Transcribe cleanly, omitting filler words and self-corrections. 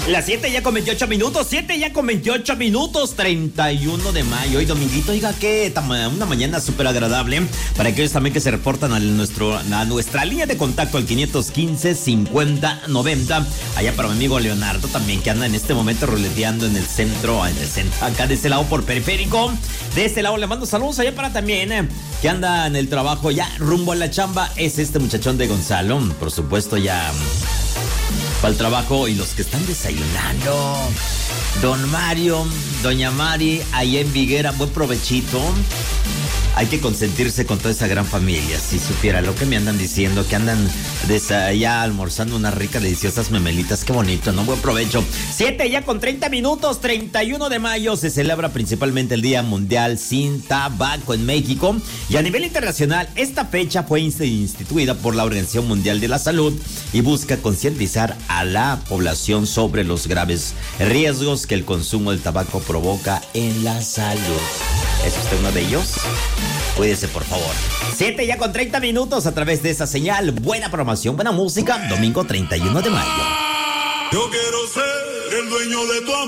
Las 7 ya con 28 minutos, 7 ya con 28 minutos, 31 de mayo. Hoy dominguito, oiga, que una mañana súper agradable. Para aquellos también que se reportan a nuestra línea de contacto al 515-5090. Allá para mi amigo Leonardo también, que anda en este momento roleteando en el centro, acá de este lado por Periférico. De este lado le mando saludos. Allá para también, que anda en el trabajo ya rumbo a la chamba. Es este muchachón de Gonzalo, por supuesto, ya para el trabajo, y los que están desayunando, don Mario, doña Mari, ahí en Viguera, buen provechito. Hay que consentirse con toda esa gran familia. Si supiera lo que me andan diciendo, que andan ya almorzando unas ricas, deliciosas memelitas. Qué bonito, ¿no? Buen provecho. 7 ya con 30 minutos, 31 de mayo. Se celebra principalmente el Día Mundial Sin Tabaco en México. Y a nivel internacional, esta fecha fue instituida por la Organización Mundial de la Salud y busca concientizar a la población sobre los graves riesgos que el consumo del tabaco provoca en la salud. ¿Es usted uno de ellos? Cuídese, por favor. 7 ya con 30 minutos a través de esa señal. Buena programación, buena música. Domingo 31 de mayo. Yo quiero ser el dueño de tu amor.